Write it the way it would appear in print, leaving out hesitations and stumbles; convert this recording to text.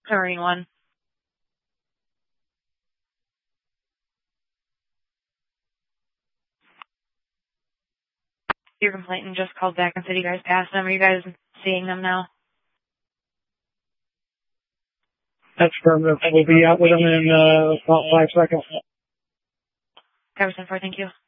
Marine 1. Your complainant just called back and said you guys passed them. Are you guys seeing them now? That's affirmative. We'll be out with them in about 5 seconds. Cover 10-4, thank you.